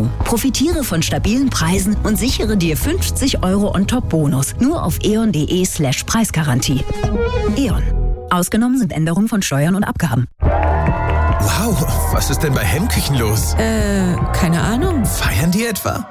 Strom. Profitiere von stabilen Preisen und sichere dir 50 € on top Bonus. Nur auf e.on.de/Preisgarantie. E.ON. Ausgenommen sind Änderungen von Steuern und Abgaben. Wow, was ist denn bei Hemmküchen los? Keine Ahnung. Feiern die etwa?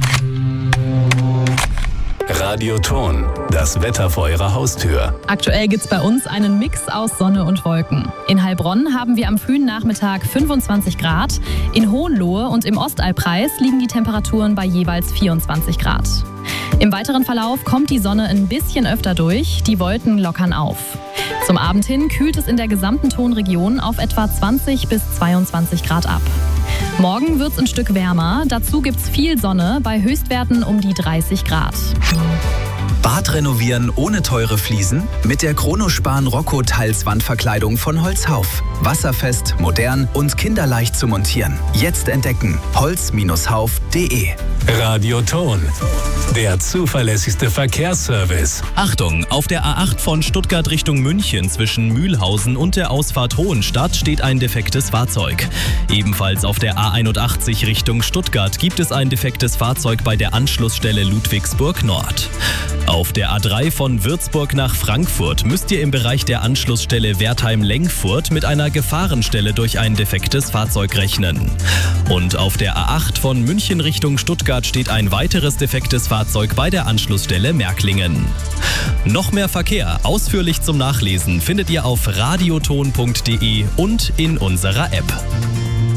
Radioton, das Wetter vor Ihrer Haustür. Aktuell gibt's bei uns einen Mix aus Sonne und Wolken. In Heilbronn haben wir am frühen Nachmittag 25 Grad. In Hohenlohe und im Ostalbkreis liegen die Temperaturen bei jeweils 24 Grad. Im weiteren Verlauf kommt die Sonne ein bisschen öfter durch, die Wolken lockern auf. Zum Abend hin kühlt es in der gesamten Tonregion auf etwa 20 bis 22 Grad ab. Morgen wird's ein Stück wärmer, dazu gibt's viel Sonne bei Höchstwerten um die 30 Grad. Bad renovieren ohne teure Fliesen? Mit der Chronospan Rocco Tiles Wandverkleidung von Holzhauf. Wasserfest, modern und kinderleicht zu montieren. Jetzt entdecken: holz-hauf.de. Radioton, der zuverlässigste Verkehrsservice. Achtung, auf der A8 von Stuttgart Richtung München zwischen Mühlhausen und der Ausfahrt Hohenstadt steht ein defektes Fahrzeug. Ebenfalls auf der A81 Richtung Stuttgart gibt es ein defektes Fahrzeug bei der Anschlussstelle Ludwigsburg Nord. Auf der A3 von Würzburg nach Frankfurt müsst ihr im Bereich der Anschlussstelle Wertheim-Lengfurt mit einer Gefahrenstelle durch ein defektes Fahrzeug rechnen. Und auf der A8 von München Richtung Stuttgart steht ein weiteres defektes Fahrzeug bei der Anschlussstelle Märklingen. Noch mehr Verkehr ausführlich zum Nachlesen findet ihr auf radioton.de und in unserer App.